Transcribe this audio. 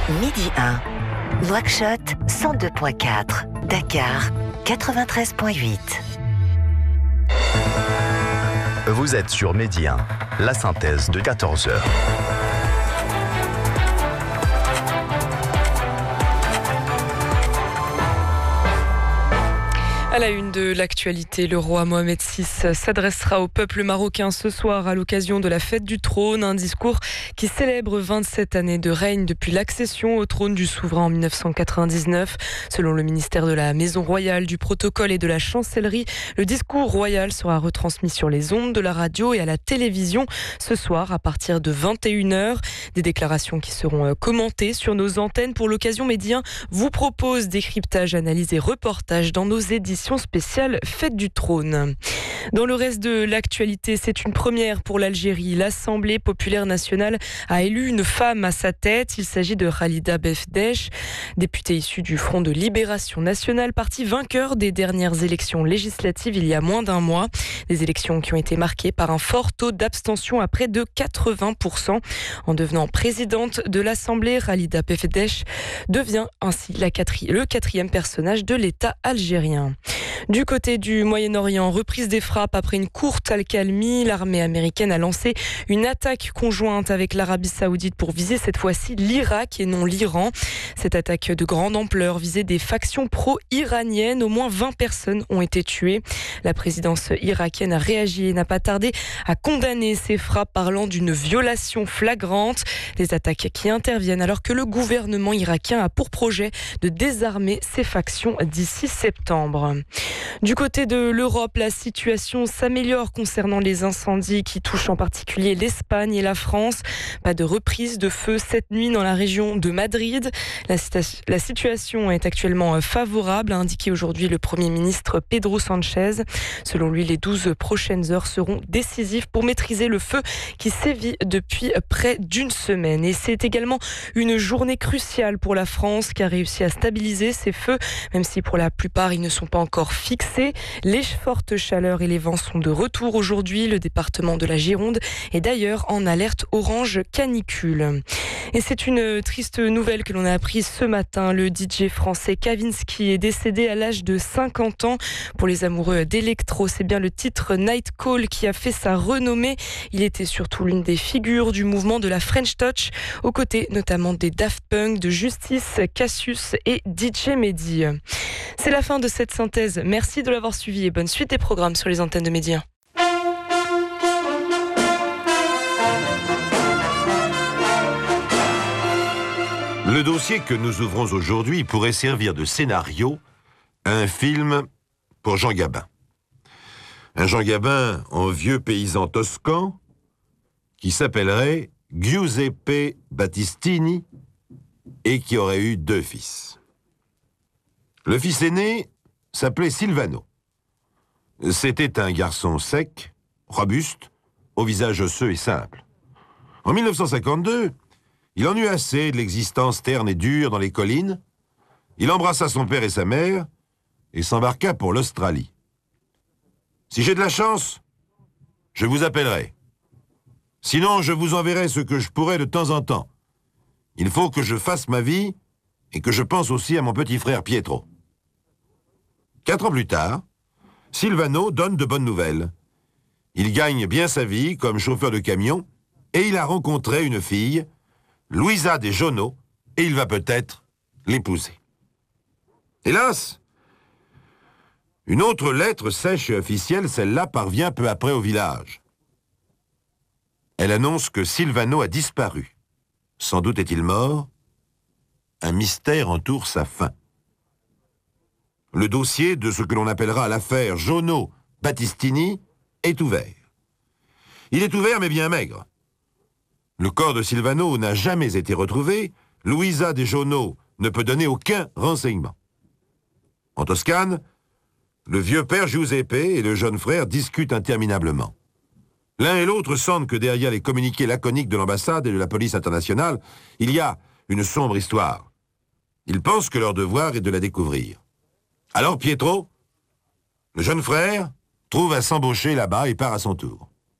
Midi 1. Nouakchott 102.4. Dakar 93.8. Vous êtes sur Midi 1, la synthèse de 14h. À la une de l'actualité, le roi Mohamed VI s'adressera au peuple marocain ce soir à l'occasion de la fête du trône, un discours qui célèbre 27 années de règne depuis l'accession au trône du souverain en 1999. Selon le ministère de la Maison royale, du protocole et de la chancellerie, le discours royal sera retransmis sur les ondes de la radio et à la télévision ce soir à partir de 21h. Des déclarations qui seront commentées sur nos antennes. Pour l'occasion, Midi 1 vous propose décryptage, analyse et reportage dans nos éditions spéciale Fête du Trône. Dans le reste de l'actualité, c'est une première pour l'Algérie. L'Assemblée populaire nationale a élu une femme à sa tête. Il s'agit de Khalida Befdech, députée issue du Front de Libération Nationale, parti vainqueur des dernières élections législatives il y a moins d'un mois. Des élections qui ont été marquées par un fort taux d'abstention à près de 80%. En devenant présidente de l'Assemblée, Khalida Befdech devient ainsi le quatrième personnage de l'État algérien. Du côté du Moyen-Orient, reprise des frappes après une courte accalmie. L'armée américaine a lancé une attaque conjointe avec l'Arabie Saoudite pour viser cette fois-ci l'Irak et non l'Iran. Cette attaque de grande ampleur visait des factions pro-iraniennes. Au moins 20 personnes ont été tuées. La présidence irakienne a réagi et n'a pas tardé à condamner ces frappes, parlant d'une violation flagrante. Des attaques qui interviennent alors que le gouvernement irakien a pour projet de désarmer ces factions d'ici septembre. Du côté de l'Europe, la situation s'améliore concernant les incendies qui touchent en particulier l'Espagne et la France. Pas de reprise de feu cette nuit dans la région de Madrid. La situation est actuellement favorable, a indiqué aujourd'hui le Premier ministre Pedro Sánchez. Selon lui, les 12 prochaines heures seront décisives pour maîtriser le feu qui sévit depuis près d'une semaine. Et c'est également une journée cruciale pour la France qui a réussi à stabiliser ces feux, même si pour la plupart ils ne sont pas encore fixés. Les fortes chaleurs et les vents sont de retour aujourd'hui. Le département de la Gironde est d'ailleurs en alerte orange canicule. Et c'est une triste nouvelle que l'on a apprise ce matin. Le DJ français Kavinsky est décédé à l'âge de 50 ans. Pour les amoureux d'électro, c'est bien le titre Night Call qui a fait sa renommée. Il était surtout l'une des figures du mouvement de la French Touch, aux côtés notamment des Daft Punk, de Justice, Cassius et DJ Mehdi. C'est la fin de cette synthèse. Merci de l'avoir suivi et bonne suite des programmes sur les antennes de Midi 1. Le dossier que nous ouvrons aujourd'hui pourrait servir de scénario à un film pour Jean Gabin. Un Jean Gabin en vieux paysan toscan qui s'appellerait Giuseppe Battistini et qui aurait eu 2 fils. Le fils aîné s'appelait Silvano. C'était un garçon sec, robuste, au visage osseux et simple. En 1952, il en eut assez de l'existence terne et dure dans les collines. Il embrassa son père et sa mère et s'embarqua pour l'Australie. Si j'ai de la chance, je vous appellerai. Sinon, je vous enverrai ce que je pourrai de temps en temps. Il faut que je fasse ma vie et que je pense aussi à mon petit frère Pietro. 4 ans plus tard, Silvano donne de bonnes nouvelles. Il gagne bien sa vie comme chauffeur de camion et il a rencontré une fille, Luisa De Jono, et il va peut-être l'épouser. Hélas, une autre lettre sèche et officielle, celle-là, parvient peu après au village. Elle annonce que Silvano a disparu. Sans doute est-il mort. Un mystère entoure sa fin. Le dossier de ce que l'on appellera l'affaire Jono-Battistini est ouvert. Il est ouvert mais bien maigre. Le corps de Silvano n'a jamais été retrouvé. Luisa De Jono ne peut donner aucun renseignement. En Toscane, le vieux père Giuseppe et le jeune frère discutent interminablement. L'un et l'autre sentent que derrière les communiqués laconiques de l'ambassade et de la police internationale, il y a une sombre histoire. Ils pensent que leur devoir est de la découvrir. Alors Pietro, le jeune frère, trouve à s'embaucher là-bas et part à son tour.